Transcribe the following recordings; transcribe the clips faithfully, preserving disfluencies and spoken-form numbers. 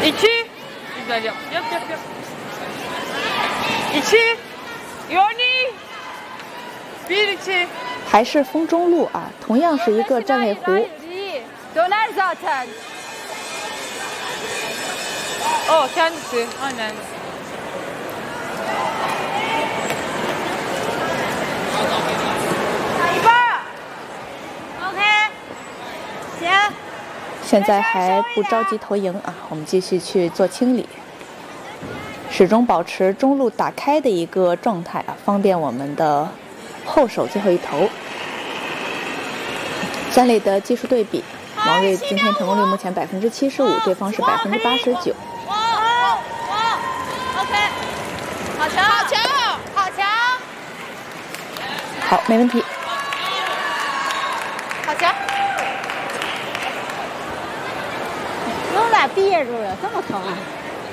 iki. Güzel yap. Yap yap yap. iki. Yoni. bir iki. 还是风中路啊，同样是一个站位弧。 Döner zaten. O kendisi. Aynen. OK. 行。 现在还不着急投赢啊，我们继续去做清理，始终保持中路打开的一个状态啊，方便我们的后手最后一投。三垒的技术对比。 王睿今天成功率目前百分之七十五，对方是百分之八十九。 哇哇哇 ！OK， 好强，好强，好强！ 好，没问题。 好强！ 能咋憋住了？这么疼啊！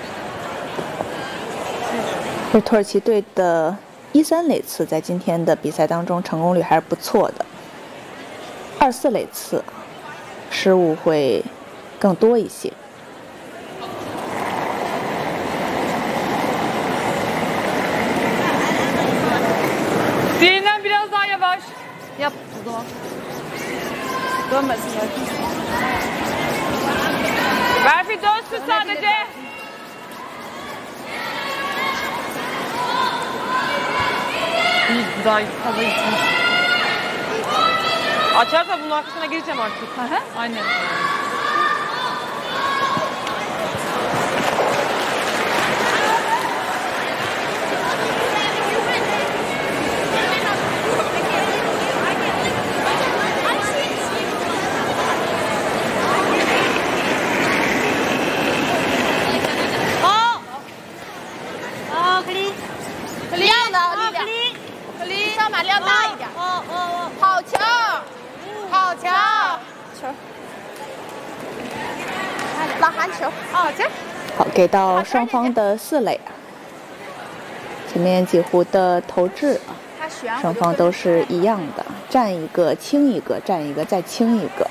这土耳其队的一三垒刺在今天的比赛当中成功率还是不错的，二四垒刺。 失误会更多一些。 Diğerinden biraz daha yavaş. Yap o zaman. Dönmesin zaten. Berfi dönsün sadece. İyi, daha fazla gitsin. Açarsa bunun arkasına gireceğim artık. Hı hı. Aynen. Oh, oh, clean， 亮的力量，力上马量大一点。 哦哦哦， 好强，好强！球，老韩球，哦，这。 好，给到双方的四垒，前面几弧的投掷啊，双方都是一样的，站一个清一个，站一个再清一个。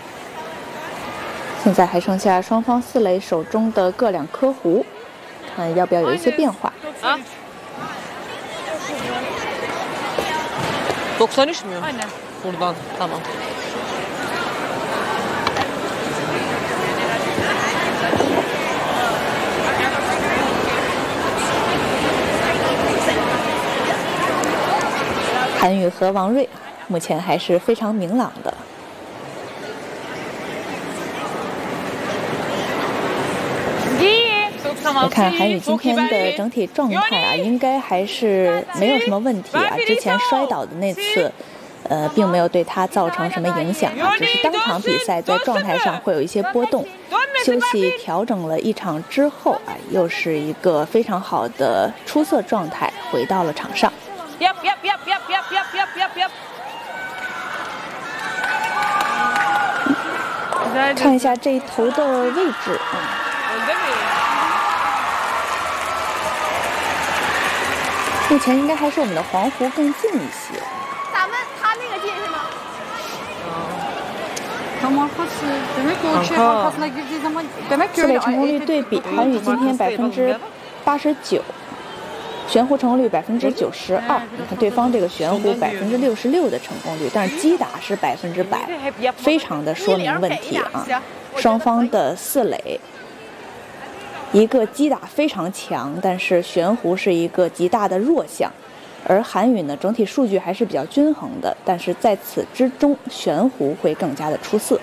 现在还剩下双方四垒手中的各两颗弧，看要不要有一些变化。 啊。 doksan üç mü? Aynen. Buradan tamam. 韩宇和王睿目前还是非常明朗的。我看韩宇今天的整体状态啊，应该还是没有什么问题啊。之前摔倒的那次，呃，并没有对他造成什么影响啊，只是当场比赛在状态上会有一些波动。休息调整了一场之后啊，又是一个非常好的出色状态，回到了场上。看一下这一头的位置啊。目前应该还是我们的黄湖更近一些。 咱们他那个近是吗？ Tam arkası. Demek ki o şey arkasına girdiği zaman demek ki 四垒成功率对比，韩宇今天百分之八十九，悬壶成功率百分之九十二。你看对方这个悬壶百分之六十六的成功率，但是击打是百分之百，非常的说明问题啊。双方的四垒，一个击打非常强，但是悬壶是一个极大的弱项。 而韩宇呢，整体数据还是比较均衡的，但是在此之中，悬壶会更加的出色。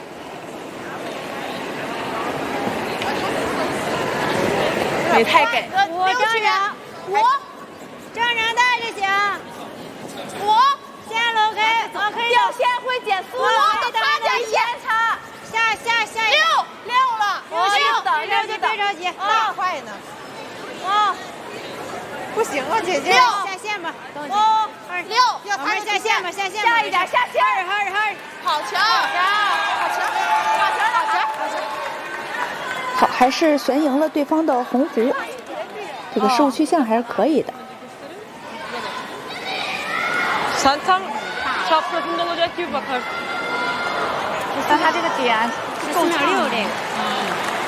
没太给， 我正常， 我正常带就行。 我线路可以，我可以。 表现会减速，我的差点线差， 下下下六六了， 我六等六就别着急， 那快呢。 啊， 不行啊，姐姐。 下线吧，等一下。 哦，六，要还是下线吧，下线吧。 下一点，下线。 二二二， 好强，好强，好强，好强，好强，好强。 好，还是悬赢了对方的红湖，这个失误趋向还是可以的。 Sen tam çaprazında olacak gibi bakarsın. 但他这个点是中六这个。